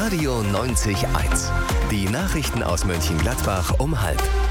Radio 90.1. Die Nachrichten aus Mönchengladbach um 12:30.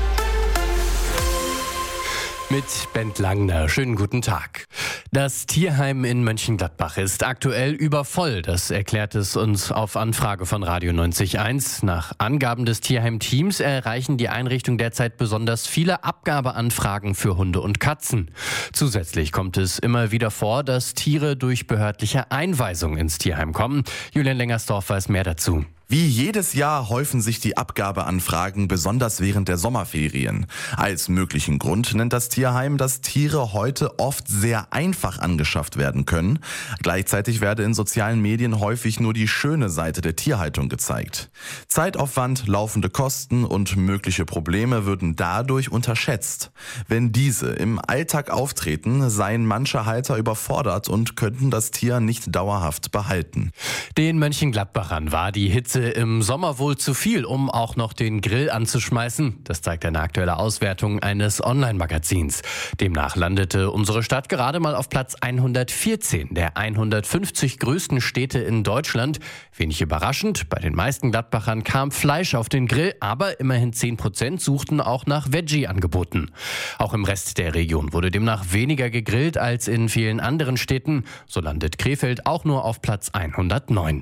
Mit Bent Langner. Schönen guten Tag. Das Tierheim in Mönchengladbach ist aktuell übervoll. Das erklärt es uns auf Anfrage von Radio 90.1. Nach Angaben des Tierheim-Teams erreichen die Einrichtung derzeit besonders viele Abgabeanfragen für Hunde und Katzen. Zusätzlich kommt es immer wieder vor, dass Tiere durch behördliche Einweisung ins Tierheim kommen. Julian Lengersdorf weiß mehr dazu. Wie jedes Jahr häufen sich die Abgabeanfragen besonders während der Sommerferien. Als möglichen Grund nennt das Tierheim, dass Tiere heute oft sehr einfach angeschafft werden können. Gleichzeitig werde in sozialen Medien häufig nur die schöne Seite der Tierhaltung gezeigt. Zeitaufwand, laufende Kosten und mögliche Probleme würden dadurch unterschätzt. Wenn diese im Alltag auftreten, seien manche Halter überfordert und könnten das Tier nicht dauerhaft behalten. Den Mönchengladbachern war die Hitze im Sommer wohl zu viel, um auch noch den Grill anzuschmeißen. Das zeigt eine aktuelle Auswertung eines Online-Magazins. Demnach landete unsere Stadt gerade mal auf Platz 114 der 150 größten Städte in Deutschland. Wenig überraschend, bei den meisten Gladbachern kam Fleisch auf den Grill, aber immerhin 10% suchten auch nach Veggie-Angeboten. Auch im Rest der Region wurde demnach weniger gegrillt als in vielen anderen Städten. So landet Krefeld auch nur auf Platz 109.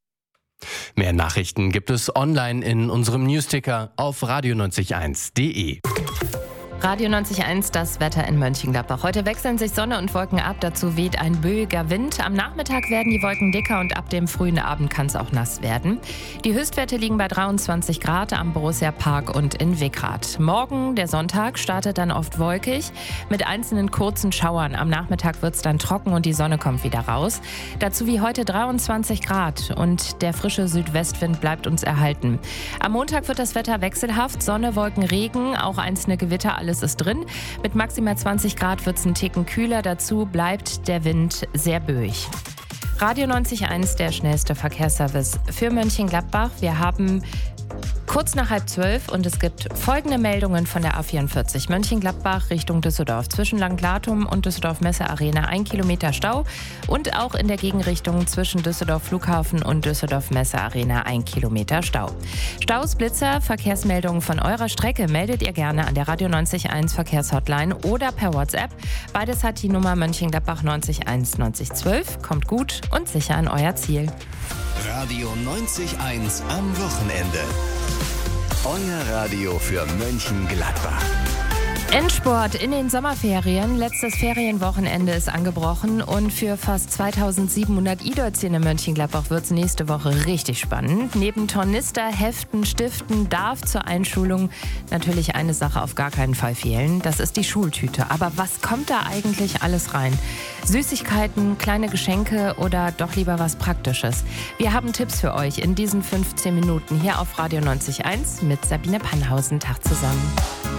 Mehr Nachrichten gibt es online in unserem Newsticker auf radio901.de. Radio 90.1, das Wetter in Mönchengladbach. Heute wechseln sich Sonne und Wolken ab, dazu weht ein böiger Wind. Am Nachmittag werden die Wolken dicker und ab dem frühen Abend kann es auch nass werden. Die Höchstwerte liegen bei 23 Grad am Borussia Park und in Wickrath. Morgen, der Sonntag, startet dann oft wolkig mit einzelnen kurzen Schauern. Am Nachmittag wird es dann trocken und die Sonne kommt wieder raus. Dazu wie heute 23 Grad und der frische Südwestwind bleibt uns erhalten. Am Montag wird das Wetter wechselhaft, Sonne, Wolken, Regen, auch einzelne Gewitter, alles ist drin. Mit maximal 20 Grad wird es einen Ticken kühler. Dazu bleibt der Wind sehr böig. Radio 90.1, der schnellste Verkehrsservice für Mönchengladbach. Wir haben kurz nach 11:30 und es gibt folgende Meldungen von der A44 Mönchengladbach Richtung Düsseldorf. Zwischen Langlatum und Düsseldorf Messe Arena 1 Kilometer Stau und auch in der Gegenrichtung zwischen Düsseldorf Flughafen und Düsseldorf Messe Arena 1 Kilometer Stau. Staus, Blitzer, Verkehrsmeldungen von eurer Strecke meldet ihr gerne an der Radio 90.1 Verkehrshotline oder per WhatsApp. Beides hat die Nummer Mönchengladbach 90.1 9012. Kommt gut und sicher an euer Ziel. Radio 90.1 am Wochenende. Euer Radio für Mönchengladbach. Endsport in den Sommerferien. Letztes Ferienwochenende ist angebrochen und für fast 2700 E-Dötzchen in Mönchengladbach wird es nächste Woche richtig spannend. Neben Tornister, Heften, Stiften darf zur Einschulung natürlich eine Sache auf gar keinen Fall fehlen. Das ist die Schultüte. Aber was kommt da eigentlich alles rein? Süßigkeiten, kleine Geschenke oder doch lieber was Praktisches? Wir haben Tipps für euch in diesen 15 Minuten hier auf Radio 90.1 mit Sabine Pannhausen. Tag zusammen.